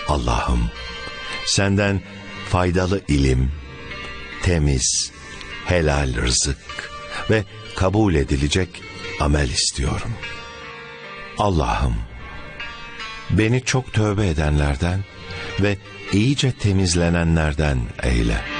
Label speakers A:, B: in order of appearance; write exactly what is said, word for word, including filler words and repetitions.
A: Allah'ım, senden faydalı ilim, temiz, helal rızık ve kabul edilecek amel istiyorum. Allah'ım, beni çok tövbe edenlerden ve iyice temizlenenlerden eyle.